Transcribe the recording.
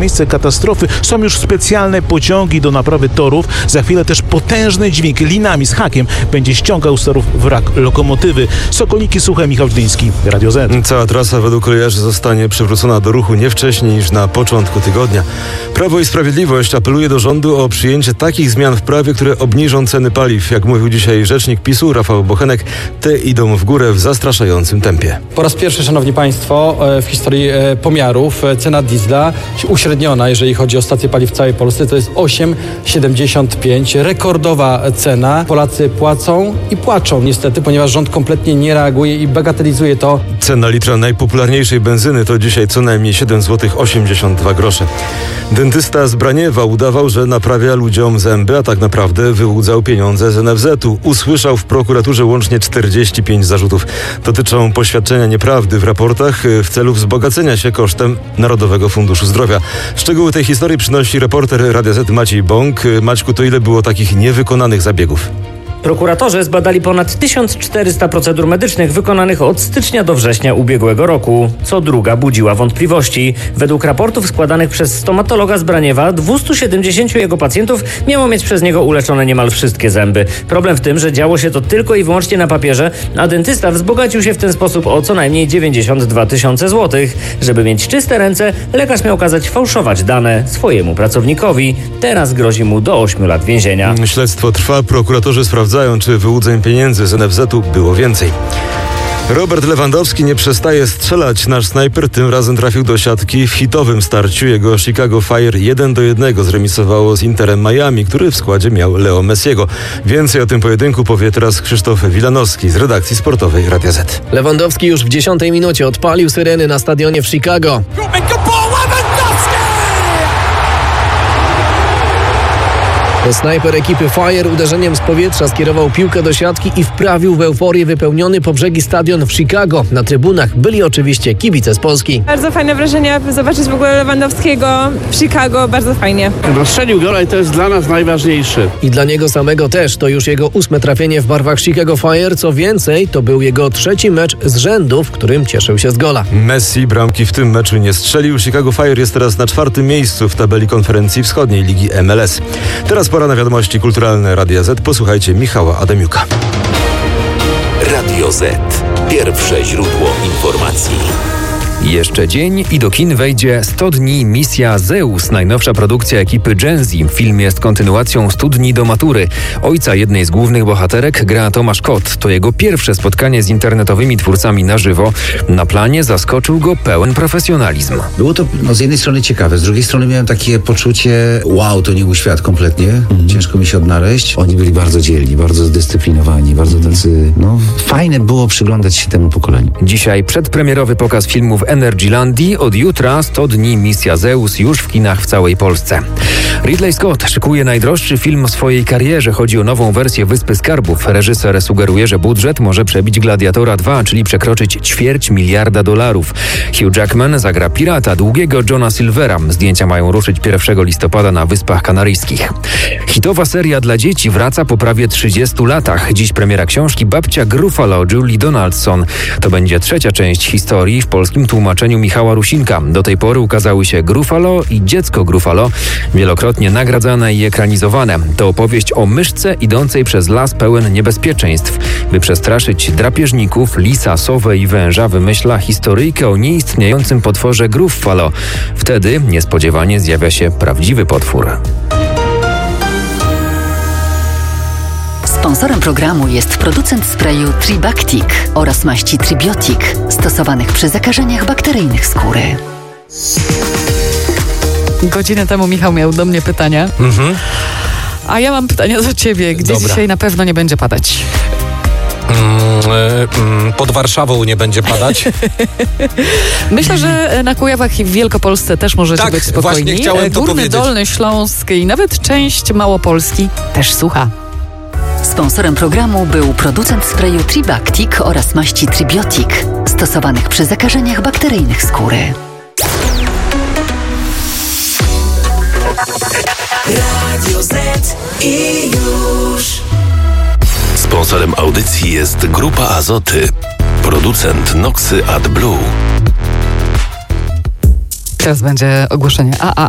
miejsce katastrofy są już specjalne pociągi do naprawy torów. Za chwilę też potężny dźwig linami z hakiem będzie ściągał z torów wrak lokomotywy. Sokolniki Suche, Michał Żdyński, Radio Z. Cała trasa według kolejarzy zostanie przywrócona do ruchu nie wcześniej niż na początku tygodnia. Prawo i Sprawiedliwość apeluje do rządu o przyjęcie takich zmian w prawie, które obniżą ceny paliw. Jak mówił dzisiaj rzecznik PiS-u Rafał Bochenek, te idą w górę w zastraszającym tempie. Po raz pierwszy, szanowni państwo, w historii pomiarów cena diesla uśredniona, jeżeli chodzi o stacje paliw w całej Polsce, to jest 8,75. Rekordowa cena. Polacy płacą i płaczą niestety, ponieważ rząd kompletnie nie reaguje i bagatelizuje to. Cena litra najpopularniejszej benzyny to dzisiaj co najmniej 7,82 zł. Dentysta z Braniewa udawał, że naprawia ludziom zęby, a tak naprawdę wyłudzał pieniądze z NFZ-u. Usłyszał w prokuraturze łącznie 45 zarzutów. Dotyczą poświadczenia nieprawdy w raportach w celu wzbogacenia się kosztem Narodowego Funduszu Zdrowia. Szczegóły tej historii przynosi reporter Radia Z Maciej Bąk. Maćku, to ile było takich niewykonanych zabiegów? Prokuratorzy zbadali ponad 1400 procedur medycznych wykonanych od stycznia do września ubiegłego roku. Co druga budziła wątpliwości. Według raportów składanych przez stomatologa z Braniewa 270 jego pacjentów miało mieć przez niego uleczone niemal wszystkie zęby. Problem w tym, że działo się to tylko i wyłącznie na papierze, a dentysta wzbogacił się w ten sposób o co najmniej 92 000 złotych. Żeby mieć czyste ręce, lekarz miał kazać fałszować dane swojemu pracownikowi. Teraz grozi mu do 8 lat więzienia. Śledztwo trwa, prokuratorzy sprawdzają, czy wyłudzeń pieniędzy z NFZ-u było więcej. Robert Lewandowski nie przestaje strzelać. Nasz snajper tym razem trafił do siatki w hitowym starciu. Jego Chicago Fire 1-1 zremisowało z Interem Miami, który w składzie miał Leo Messiego. Więcej o tym pojedynku powie teraz Krzysztof Wilanowski z redakcji sportowej Radia Z. Lewandowski już w 10 minucie odpalił syreny na stadionie w Chicago. Snajper ekipy Fire uderzeniem z powietrza skierował piłkę do siatki i wprawił w euforię wypełniony po brzegi stadion w Chicago. Na trybunach byli oczywiście kibice z Polski. Bardzo fajne wrażenia, zobaczyć w ogóle Lewandowskiego w Chicago, bardzo fajnie. Strzelił gola i to jest dla nas najważniejsze. I dla niego samego też, to już jego 8. trafienie w barwach Chicago Fire. Co więcej, to był jego 3. mecz z rzędu, w którym cieszył się z gola. Messi bramki w tym meczu nie strzelił. Chicago Fire jest teraz na 4. miejscu w tabeli konferencji wschodniej Ligi MLS. Teraz pora na wiadomości kulturalne Radia Z. Posłuchajcie Michała Adamiuka. Radio Z. Pierwsze źródło informacji. Jeszcze dzień i do kin wejdzie 100 dni Misja Zeus, najnowsza produkcja ekipy Gen Z. Film jest kontynuacją 100 dni do matury. Ojca jednej z głównych bohaterek gra Tomasz Kot. To jego pierwsze spotkanie z internetowymi twórcami na żywo. Na planie zaskoczył go pełen profesjonalizm. Było to z jednej strony ciekawe, z drugiej strony miałem takie poczucie, wow, to nie był świat kompletnie. Ciężko mi się odnaleźć. Oni byli bardzo dzielni, bardzo zdyscyplinowani, bardzo tacy, fajne było przyglądać się temu pokoleniu. Dzisiaj przedpremierowy pokaz filmu w Energylandii. Od jutra 100 dni Misja Zeus już w kinach w całej Polsce. Ridley Scott szykuje najdroższy film w swojej karierze. Chodzi o nową wersję Wyspy Skarbów. Reżyser sugeruje, że budżet może przebić Gladiatora 2, czyli przekroczyć $250 miliarda. Hugh Jackman zagra pirata, długiego Johna Silvera. Zdjęcia mają ruszyć 1 listopada na Wyspach Kanaryjskich. Hitowa seria dla dzieci wraca po prawie 30 latach. Dziś premiera książki Babcia Gruffalo Julie Donaldson. To będzie 3. część historii w polskim tłumaczeniu Michała Rusinka. Do tej pory ukazały się Gruffalo i Dziecko Gruffalo, wielokrotnie nagradzane i ekranizowane. To opowieść o myszce idącej przez las pełen niebezpieczeństw. By przestraszyć drapieżników, lisa, sowę i węża, wymyśla historyjkę o nieistniejącym potworze Gruffalo. Wtedy niespodziewanie zjawia się prawdziwy potwór. Sponsorem programu jest producent sprayu Tribactic oraz maści Tribiotic, stosowanych przy zakażeniach bakteryjnych skóry. Godzinę temu Michał miał do mnie pytania. A ja mam pytania do ciebie. Gdzie dzisiaj na pewno nie będzie padać? Pod Warszawą nie będzie padać. Myślę, że na Kujawach i w Wielkopolsce też możecie być spokojni. Właśnie chciałem to Górny, powiedzieć. Dolny Śląsk i nawet część Małopolski też sucha. Sponsorem programu był producent sprayu Tribactic oraz maści Tribiotic, stosowanych przy zakażeniach bakteryjnych skóry. Radio Z i już. Sponsorem audycji jest Grupa Azoty. Producent Noxy AdBlue. Teraz będzie ogłoszenie.